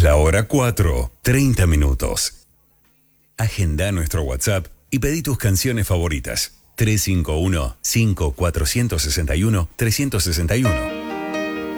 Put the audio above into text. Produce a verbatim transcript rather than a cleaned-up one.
la hora cuatro, treinta minutos. Agenda nuestro WhatsApp y pedí tus canciones favoritas. tres cinco uno, cinco cuatro seis uno, tres seis uno.